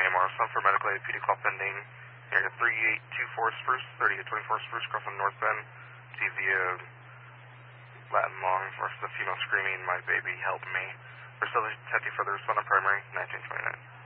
AMR, some for medical aid, PD call pending. Area 3824 Spruce, 3824 Spruce, crossing North Bend. TV Latin long versus a female screaming, my baby, help me. We're still attempting further respond on primary, 1929.